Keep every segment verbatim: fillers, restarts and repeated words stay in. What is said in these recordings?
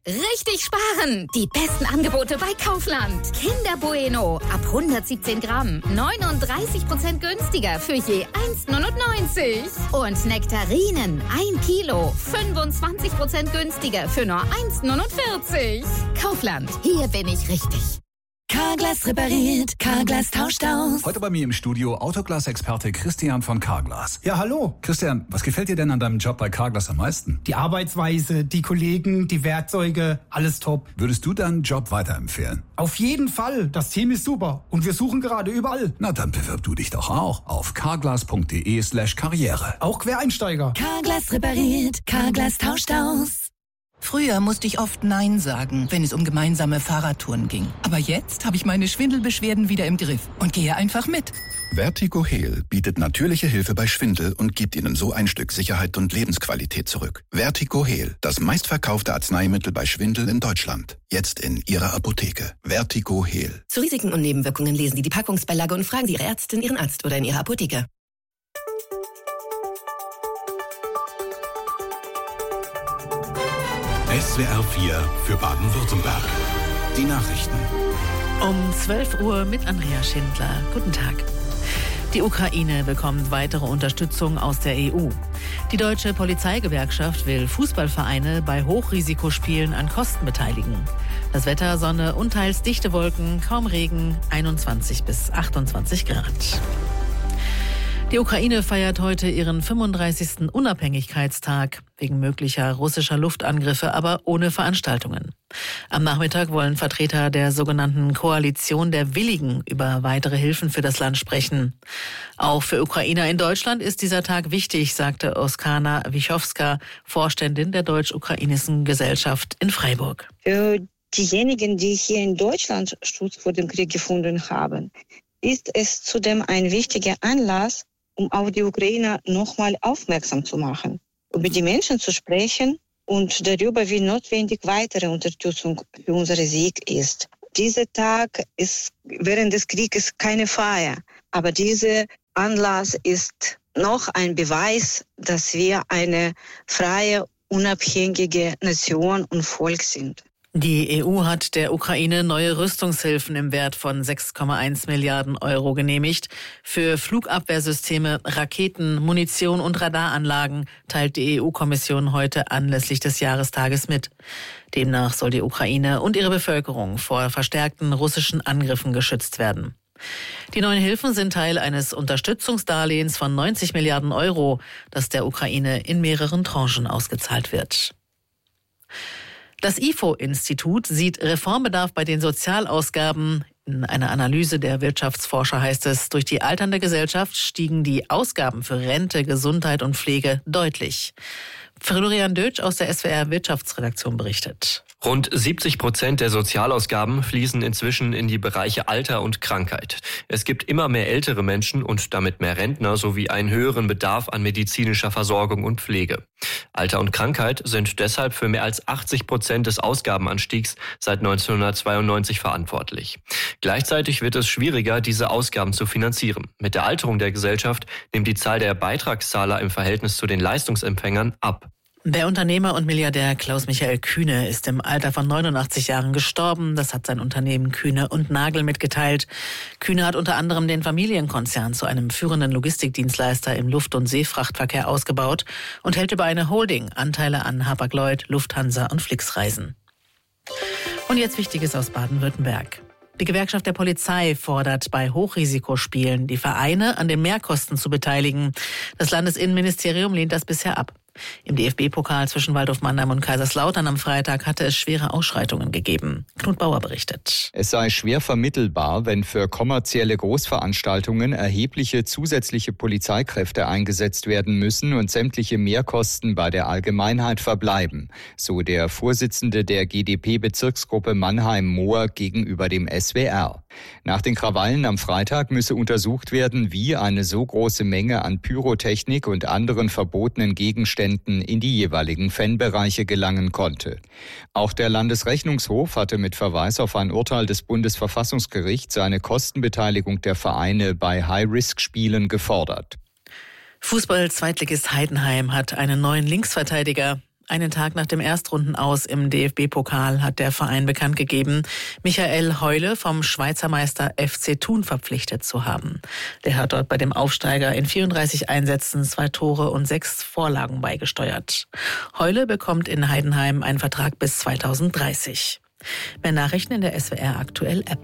Richtig sparen! Die besten Angebote bei Kaufland. Kinder Bueno ab hundertsiebzehn Gramm. neununddreißig Prozent günstiger für je eins neunundneunzig. Und Nektarinen ein Kilo. fünfundzwanzig Prozent günstiger für nur eins neunundvierzig. Kaufland, hier bin ich richtig. Carglass repariert, Carglass tauscht aus. Heute bei mir im Studio Autoglas-Experte Christian von Carglass. Ja, hallo. Christian, was gefällt dir denn an deinem Job bei Carglass am meisten? Die Arbeitsweise, die Kollegen, die Werkzeuge, alles top. Würdest du deinen Job weiterempfehlen? Auf jeden Fall. Das Team ist super und wir suchen gerade überall. Na, dann bewirb du dich doch auch auf carglass.de slash karriere. Auch Quereinsteiger. Carglass repariert, Carglass tauscht aus. Früher musste ich oft Nein sagen, wenn es um gemeinsame Fahrradtouren ging. Aber jetzt habe ich meine Schwindelbeschwerden wieder im Griff und gehe einfach mit. Vertigo Heal bietet natürliche Hilfe bei Schwindel und gibt Ihnen so ein Stück Sicherheit und Lebensqualität zurück. Vertigo Heal, das meistverkaufte Arzneimittel bei Schwindel in Deutschland. Jetzt in Ihrer Apotheke. Vertigo Heal. Zu Risiken und Nebenwirkungen lesen Sie die Packungsbeilage und fragen Sie Ihre Ärztin, Ihren Arzt oder in Ihrer Apotheke. S W R vier für Baden-Württemberg. Die Nachrichten. Um zwölf Uhr mit Andrea Schindler. Guten Tag. Die Ukraine bekommt weitere Unterstützung aus der E U. Die deutsche Polizeigewerkschaft will Fußballvereine bei Hochrisikospielen an Kosten beteiligen. Das Wetter: Sonne und teils dichte Wolken, kaum Regen, einundzwanzig bis achtundzwanzig Grad. Die Ukraine feiert heute ihren fünfunddreißigsten Unabhängigkeitstag wegen möglicher russischer Luftangriffe, aber ohne Veranstaltungen. Am Nachmittag wollen Vertreter der sogenannten Koalition der Willigen über weitere Hilfen für das Land sprechen. Auch für Ukrainer in Deutschland ist dieser Tag wichtig, sagte Oskana Wichowska, Vorständin der Deutsch-Ukrainischen Gesellschaft in Freiburg. Für diejenigen, die hier in Deutschland Schutz vor dem Krieg gefunden haben, ist es zudem ein wichtiger Anlass, um auf die Ukrainer nochmal aufmerksam zu machen, über die Menschen zu sprechen und darüber, wie notwendig weitere Unterstützung für unseren Sieg ist. Dieser Tag ist während des Krieges keine Feier, aber dieser Anlass ist noch ein Beweis, dass wir eine freie, unabhängige Nation und Volk sind. Die E U hat der Ukraine neue Rüstungshilfen im Wert von sechs Komma eins Milliarden Euro genehmigt. Für Flugabwehrsysteme, Raketen, Munition und Radaranlagen teilt die E U-Kommission heute anlässlich des Jahrestages mit. Demnach soll die Ukraine und ihre Bevölkerung vor verstärkten russischen Angriffen geschützt werden. Die neuen Hilfen sind Teil eines Unterstützungsdarlehens von neunzig Milliarden Euro, das der Ukraine in mehreren Tranchen ausgezahlt wird. Das I F O-Institut sieht Reformbedarf bei den Sozialausgaben. In einer Analyse der Wirtschaftsforscher heißt es, durch die alternde Gesellschaft stiegen die Ausgaben für Rente, Gesundheit und Pflege deutlich. Florian Dötsch aus der S W R Wirtschaftsredaktion berichtet. Rund siebzig Prozent der Sozialausgaben fließen inzwischen in die Bereiche Alter und Krankheit. Es gibt immer mehr ältere Menschen und damit mehr Rentner sowie einen höheren Bedarf an medizinischer Versorgung und Pflege. Alter und Krankheit sind deshalb für mehr als achtzig Prozent des Ausgabenanstiegs seit neunzehnhundertzweiundneunzig verantwortlich. Gleichzeitig wird es schwieriger, diese Ausgaben zu finanzieren. Mit der Alterung der Gesellschaft nimmt die Zahl der Beitragszahler im Verhältnis zu den Leistungsempfängern ab. Der Unternehmer und Milliardär Klaus-Michael Kühne ist im Alter von neunundachtzig Jahren gestorben. Das hat sein Unternehmen Kühne und Nagel mitgeteilt. Kühne hat unter anderem den Familienkonzern zu einem führenden Logistikdienstleister im Luft- und Seefrachtverkehr ausgebaut und hält über eine Holding Anteile an Hapag-Lloyd, Lufthansa und Flixreisen. Und jetzt Wichtiges aus Baden-Württemberg. Die Gewerkschaft der Polizei fordert bei Hochrisikospielen die Vereine an den Mehrkosten zu beteiligen. Das Landesinnenministerium lehnt das bisher ab. Im D F B-Pokal zwischen Waldhof Mannheim und Kaiserslautern am Freitag hatte es schwere Ausschreitungen gegeben. Knut Bauer berichtet. Es sei schwer vermittelbar, wenn für kommerzielle Großveranstaltungen erhebliche zusätzliche Polizeikräfte eingesetzt werden müssen und sämtliche Mehrkosten bei der Allgemeinheit verbleiben, so der Vorsitzende der G d P-Bezirksgruppe Mannheim-Moor gegenüber dem S W R. Nach den Krawallen am Freitag müsse untersucht werden, wie eine so große Menge an Pyrotechnik und anderen verbotenen Gegenständen in die jeweiligen Fanbereiche gelangen konnte. Auch der Landesrechnungshof hatte mit Verweis auf ein Urteil des Bundesverfassungsgerichts eine Kostenbeteiligung der Vereine bei High-Risk-Spielen gefordert. Fußball-Zweitligist Heidenheim hat einen neuen Linksverteidiger. Einen Tag nach dem Erstrundenaus im D F B-Pokal hat der Verein bekannt gegeben, Michael Heule vom Schweizer Meister F C Thun verpflichtet zu haben. Der hat dort bei dem Aufsteiger in vierunddreißig Einsätzen zwei Tore und sechs Vorlagen beigesteuert. Heule bekommt in Heidenheim einen Vertrag bis zweitausenddreißig. Mehr Nachrichten in der S W R Aktuell App.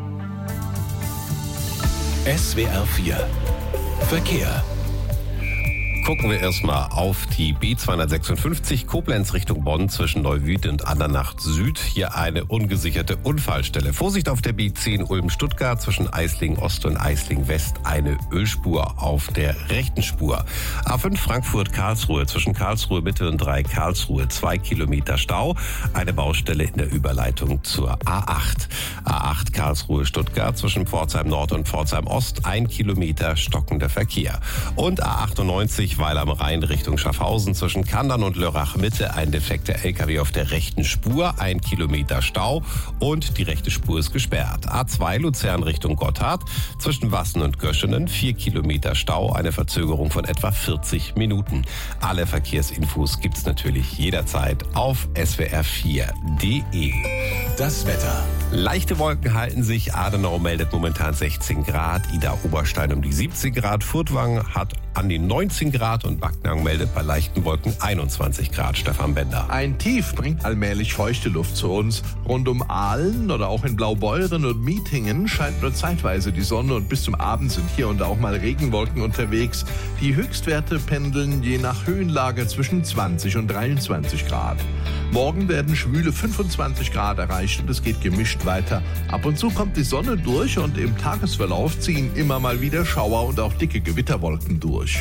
S W R vier Verkehr. Gucken wir erstmal auf die B zweihundertsechsundfünfzig Koblenz Richtung Bonn zwischen Neuwied und Andernacht Süd. Hier eine ungesicherte Unfallstelle. Vorsicht auf der B zehn Ulm-Stuttgart zwischen Eislingen Ost und Eislingen West. Eine Ölspur auf der rechten Spur. A fünf Frankfurt-Karlsruhe zwischen Karlsruhe Mitte und drei Karlsruhe. Zwei Kilometer Stau. Eine Baustelle in der Überleitung zur A acht. A acht Karlsruhe-Stuttgart zwischen Pforzheim Nord und Pforzheim Ost. Ein Kilometer stockender Verkehr. Und A achtundneunzig Weil am Rhein Richtung Schaffhausen zwischen Kandern und Lörrach Mitte ein defekter L K W auf der rechten Spur, ein Kilometer Stau und die rechte Spur ist gesperrt. A zwei Luzern Richtung Gotthard zwischen Wassen und Göschenen, vier Kilometer Stau, eine Verzögerung von etwa vierzig Minuten. Alle Verkehrsinfos gibt's natürlich jederzeit auf S W R vier punkt de. Das Wetter. Leichte Wolken halten sich. Adenau meldet momentan sechzehn Grad, Ida-Oberstein um die siebzehn Grad, Furtwangen hat an die neunzehn Grad und Backnang meldet bei leichten Wolken einundzwanzig Grad. Stefan Bender. Ein Tief bringt allmählich feuchte Luft zu uns. Rund um Aalen oder auch in Blaubeuren und Mietingen scheint nur zeitweise die Sonne und bis zum Abend sind hier und da auch mal Regenwolken unterwegs. Die Höchstwerte pendeln je nach Höhenlage zwischen zwanzig und dreiundzwanzig Grad. Morgen werden schwüle fünfundzwanzig Grad erreicht und es geht gemischt weiter. Ab und zu kommt die Sonne durch und im Tagesverlauf ziehen immer mal wieder Schauer und auch dicke Gewitterwolken durch.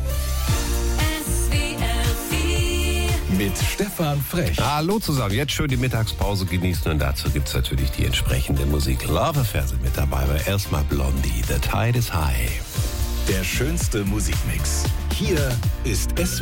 Mit Stefan Frech. Hallo zusammen, jetzt schön die Mittagspause genießen und dazu gibt es natürlich die entsprechende Musik. Love Affair sind mit dabei, aber erstmal Blondie, The Tide is High. Der schönste Musikmix. Hier ist S W R